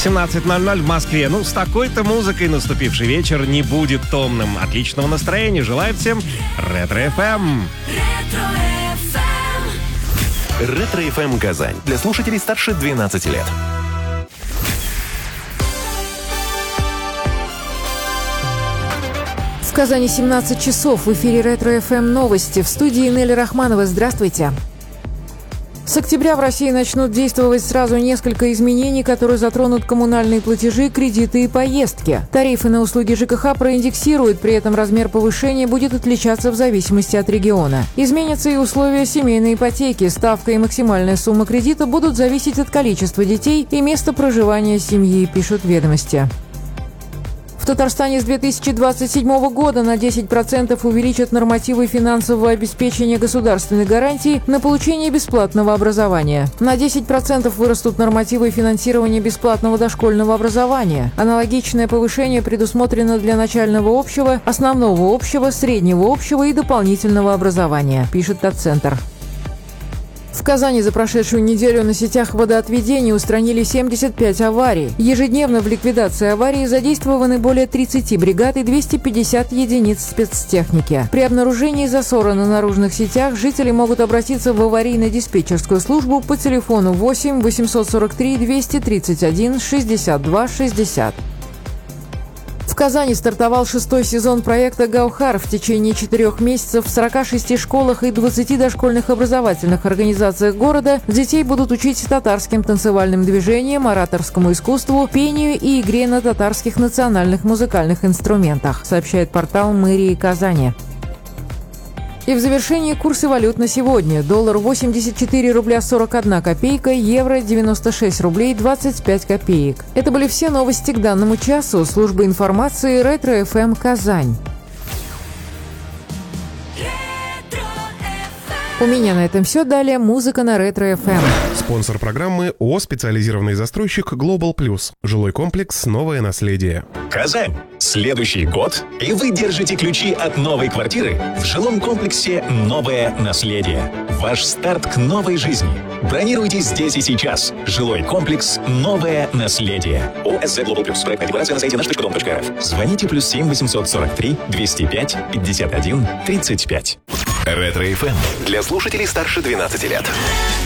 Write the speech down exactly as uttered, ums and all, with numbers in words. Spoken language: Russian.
семнадцать ноль ноль в Москве. Ну, с такой-то музыкой наступивший вечер не будет томным. Отличного настроения желает всем Ретро эф эм. Ретро эф эм Казань. Для слушателей старше двенадцати лет. В Казани семнадцать часов. В эфире Ретро эф эм новости. В студии Нелли Рахманова. Здравствуйте. С октября в России начнут действовать сразу несколько изменений, которые затронут коммунальные платежи, кредиты и поездки. Тарифы на услуги ЖКХ проиндексируют, при этом размер повышения будет отличаться в зависимости от региона. Изменятся и условия семейной ипотеки. Ставка и максимальная сумма кредита будут зависеть от количества детей и места проживания семьи, пишут «Ведомости». В Татарстане с две тысячи двадцать седьмого года на десять процентов увеличат нормативы финансового обеспечения государственной гарантии на получение бесплатного образования. На десять процентов вырастут нормативы финансирования бесплатного дошкольного образования. Аналогичное повышение предусмотрено для начального общего, основного общего, среднего общего и дополнительного образования, пишет Татцентр. В Казани за прошедшую неделю на сетях водоотведения устранили семьдесят пять аварий. Ежедневно в ликвидации аварий задействованы более тридцати бригад и двести пятьдесят единиц спецтехники. При обнаружении засора на наружных сетях жители могут обратиться в аварийно-диспетчерскую службу по телефону восемь восемьсот сорок три двести тридцать один шестьдесят два шестьдесят. В Казани стартовал шестой сезон проекта «Гаухар». В течение четырех месяцев в сорока шести школах и двадцати дошкольных образовательных организациях города детей будут учить татарским танцевальным движениям, ораторскому искусству, пению и игре на татарских национальных музыкальных инструментах, сообщает портал мэрии Казани. И в завершении курсы валют на сегодня. Доллар восемьдесят четыре рубля сорок одна копейка, евро девяносто шесть рублей двадцать пять копеек. Это были все новости к данному часу. Служба информации Ретро эф эм Казань. У меня на этом все. Далее музыка на Ретро эф эм. Спонсор программы ООО «Специализированный застройщик Global Plus». Жилой комплекс «Новое наследие». Казань. Следующий год, и вы держите ключи от новой квартиры в жилом комплексе «Новое наследие». Ваш старт к новой жизни. Бронируйте здесь и сейчас. Жилой комплекс «Новое наследие». ОСЗ Global Plus. Проектная декларация на сайте наш точка дом точка рф. Звоните плюс семь восемьсот сорок три двести пять пятьдесят один тридцать пять. Ретро эф эм для слушателей старше двенадцати лет.